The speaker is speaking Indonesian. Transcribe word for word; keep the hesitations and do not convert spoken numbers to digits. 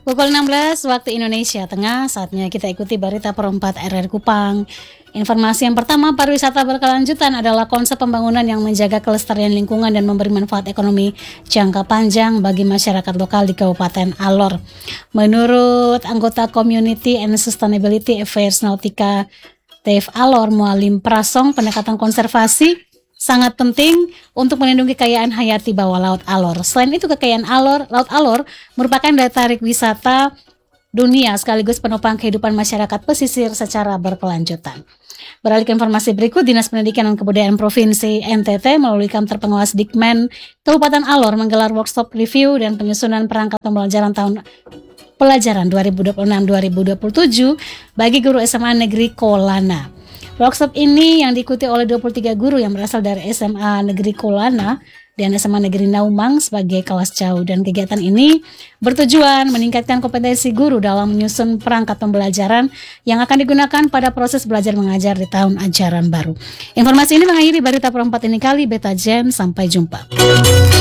Pukul enam belas waktu Indonesia Tengah, saatnya kita ikuti berita perempat R R Kupang. Informasi yang pertama, pariwisata berkelanjutan adalah konsep pembangunan yang menjaga kelestarian lingkungan dan memberi manfaat ekonomi jangka panjang bagi masyarakat lokal di Kabupaten Alor. Menurut anggota Community and Sustainability Affairs Nautika T F Alor, Mualim Prasong, pendekatan konservasi sangat penting untuk melindungi kekayaan hayati bawah laut Alor. Selain itu, kekayaan Alor, Laut Alor merupakan daya tarik wisata dunia sekaligus penopang kehidupan masyarakat pesisir secara berkelanjutan. Beralih ke informasi berikut, Dinas Pendidikan dan Kebudayaan Provinsi N T T melalui Kantor Pengawas Dikmen Kabupaten Alor menggelar workshop review dan penyusunan perangkat pembelajaran tahun pelajaran dua ribu dua puluh enam dua ribu dua puluh tujuh bagi guru S M A Negeri Kolana. Workshop ini yang diikuti oleh dua puluh tiga guru yang berasal dari S M A Negeri Kolana dan S M A Negeri Naumang sebagai kelas jauh, dan kegiatan ini bertujuan meningkatkan kompetensi guru dalam menyusun perangkat pembelajaran yang akan digunakan pada proses belajar mengajar di tahun ajaran baru. Informasi ini mengakhiri berita perempat ini kali. Beta Jen, sampai jumpa.